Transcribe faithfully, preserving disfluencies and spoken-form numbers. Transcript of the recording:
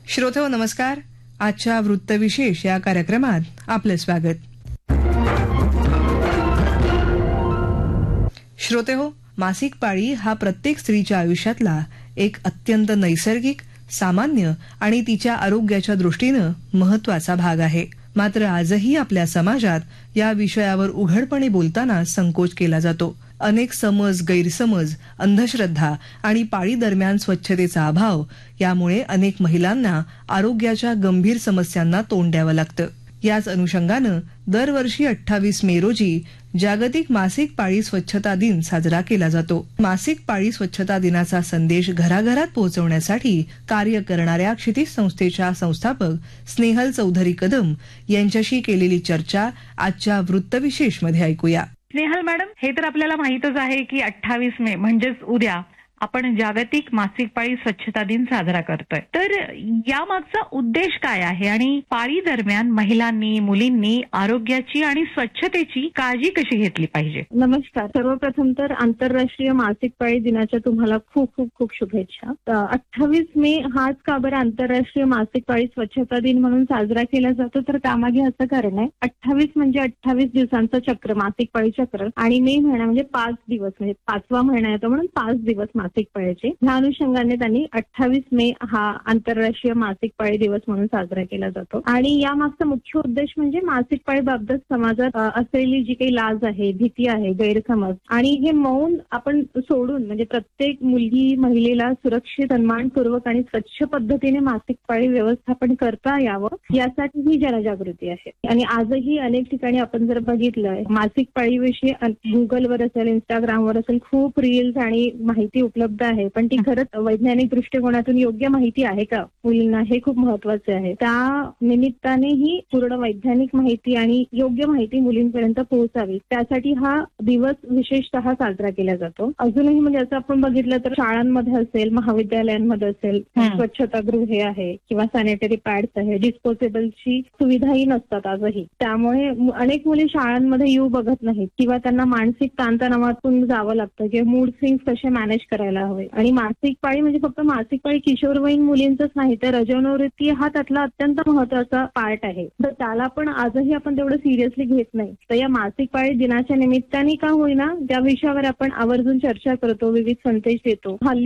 श्रोतेहो नमस्कार. आजच्या वृत्तविशेष या कार्यक्रमात आपले स्वागत. श्रोतेहो, मासिक पाळी हा प्रत्येक स्त्रीच्या आयुष्यातला एक अत्यंत नैसर्गिक, सामान्य आणि तिच्या आरोग्याच्या दृष्टीनं महत्वाचा भाग आहे. मात्र आजही आपल्या समाजात या विषयावर उघडपणे बोलताना संकोच केला जातो. अनेक समज, गैरसमज, अंधश्रद्धा आणि पाळी दरम्यान स्वच्छतेचा अभाव यामुळे अनेक महिलांना आरोग्याच्या गंभीर समस्यांना तोंड द्यावं लागतं. याच अनुषंगानं दरवर्षी अठ्ठावीस मे रोजी जागतिक मासिक पाळी स्वच्छता दिन साजरा केला जातो. मासिक पाळी स्वच्छता दिनाचा संदेश घराघरात पोहोचवण्यासाठी कार्य करणाऱ्या क्षितिज संस्थेच्या संस्थापक स्नेहल चौधरी कदम यांच्याशी केलेली चर्चा आजच्या वृत्तविशेष मध्ये ऐकूया. स्नेहल मॅडम, हे तर आपल्याला माहितच आहे की अठ्ठावीस मे म्हणजेच उद्या आपण जागतिक मासिक पाळी स्वच्छता दिन साजरा करतोय. तर यामागचा उद्देश काय आहे आणि पाळी दरम्यान महिलांनी, मुलींनी आरोग्याची आणि स्वच्छतेची काळजी कशी घेतली पाहिजे? नमस्कार. सर्वप्रथम तर आंतरराष्ट्रीय मासिक पाळी दिनाच्या तुम्हाला खूप खूप खूप शुभेच्छा. अठ्ठावीस मे हाच का बरं आंतरराष्ट्रीय मासिक पाळी स्वच्छता दिन म्हणून साजरा केला जातो? तर त्यामागे असं कारण आहे, अठ्ठावीस म्हणजे अठ्ठावीस दिवसांचं चक्र, मासिक पाळी चक्र, आणि मे महिना म्हणजे पाच दिवस, म्हणजे पाचवा महिना येतो म्हणून पाच दिवस मासिक पाळीचे. ह्या अनुषंगाने त्यांनी अठ्ठावीस मे हा आंतरराष्ट्रीय मासिक पाळी दिवस म्हणून साजरा केला जातो. आणि यामागचा मुख्य उद्देश म्हणजे मासिक पाळीबाबत समाजात असलेली जी काही लाज आहे, भीती आहे, गैरसमज आणि हे मौन आपण सोडून म्हणजे प्रत्येक मुलगी, महिलेला सुरक्षित, सन्मानपूर्वक आणि स्वच्छ पद्धतीने मासिक पाळी व्यवस्थापन करता यावं यासाठी ही जनजागृती आहे. आणि आजही अनेक ठिकाणी आपण जर बघितलं, मासिक पाळीविषयी गुगलवर असेल, इंस्टाग्रामवर असेल, खूप रील्स आणि माहिती उपलब्ध आहे. पण ती खरंच वैज्ञानिक दृष्टिकोनातून योग्य माहिती आहे का मुलींना, हे खूप महत्वाचे आहे. त्या निमित्ताने ही पूर्ण वैज्ञानिक माहिती आणि योग्य माहिती मुलींपर्यंत पोहोचावी, त्यासाठी हा दिवस विशेषतः साजरा केला जातो. अजूनही म्हणजे असं आपण बघितलं तर शाळांमध्ये असेल, महाविद्यालयांमध्ये असेल, स्वच्छतागृहे आहे किंवा सॅनिटरी पॅड्स आहे, डिस्पोजेबलची सुविधाही नसतात आजही. त्यामुळे अनेक मुली शाळांमध्ये येऊ बघत नाहीत किंवा त्यांना मानसिक ताणतणावातून जावं लागतं किंवा मूड स्विंग्स कसे मॅनेज करायला हवे. आणि मासिक पाळी म्हणजे फक्त मासिक पाळी किशोरवयीन मुलींचंच नाही, तर रजोनिवृत्ती हा त्यातला अत्यंत महत्वाचा पार्ट आहे. तर त्याला पण आजही आपण तेवढं सिरियसली घेत नाही. तर या मासिक पाळी दिनाच्या निमित्ताने का होईना त्या विषयावर आपण आवर्जून चर्चा करतो, विविध संदेश देतो. हल्ली